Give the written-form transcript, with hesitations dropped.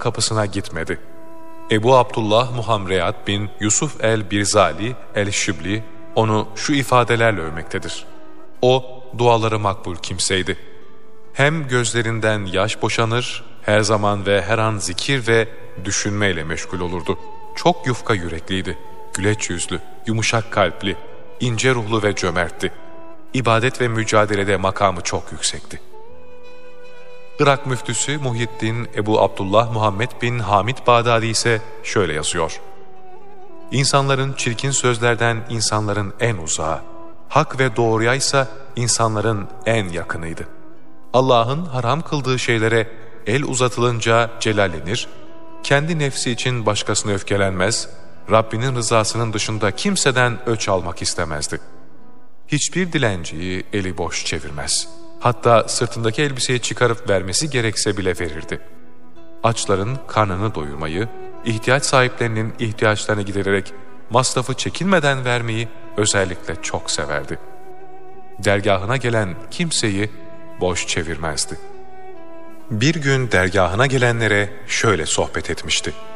kapısına gitmedi. Ebu Abdullah Muhamreyat bin Yusuf el-Birzali el-Şibli onu şu ifadelerle övmektedir. O, duaları makbul kimseydi. Hem gözlerinden yaş boşanır, her zaman ve her an zikir ve düşünmeyle meşgul olurdu. Çok yufka yürekliydi, güleç yüzlü, yumuşak kalpli, ince ruhlu ve cömertti. İbadet ve mücadelede makamı çok yüksekti. Irak müftüsü Muhyiddin Ebu Abdullah Muhammed bin Hamid Bağdadi ise şöyle yazıyor. İnsanların çirkin sözlerden insanların en uzağı, hak ve doğruya ise insanların en yakınıydı. Allah'ın haram kıldığı şeylere el uzatılınca celallenir, kendi nefsi için başkasına öfkelenmez, Rabbinin rızasının dışında kimseden öç almak istemezdi. Hiçbir dilenciyi eli boş çevirmez. Hatta sırtındaki elbiseyi çıkarıp vermesi gerekse bile verirdi. Açların karnını doyurmayı, ihtiyaç sahiplerinin ihtiyaçlarını gidererek masrafı çekinmeden vermeyi özellikle çok severdi. Dergahına gelen kimseyi boş çevirmezdi. Bir gün dergahına gelenlere şöyle sohbet etmişti.